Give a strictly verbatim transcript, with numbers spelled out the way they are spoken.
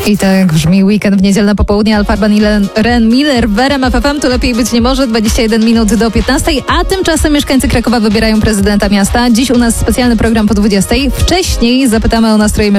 I tak brzmi weekend w niedzielne popołudnie. Al Farban i Ren Miller w R M F F M. Tu lepiej być nie może. dwadzieścia jeden minut do piętnastej. A tymczasem mieszkańcy Krakowa wybierają prezydenta miasta. Dziś u nas specjalny program po dwudziestej. Wcześniej zapytamy o nastroje